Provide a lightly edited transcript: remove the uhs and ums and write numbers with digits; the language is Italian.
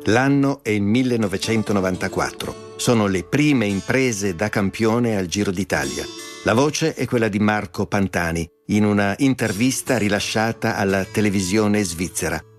L'anno è il 1994. Sono le prime imprese da campione al Giro d'Italia. La voce è quella di Marco Pantani, in una intervista rilasciata alla televisione svizzera.